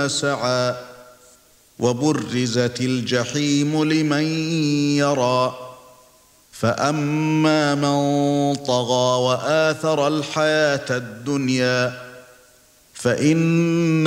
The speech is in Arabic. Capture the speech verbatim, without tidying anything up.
ما سعى وبرزت الجحيم لمن يرى فأما من طغى وآثر الحياة الدنيا فإن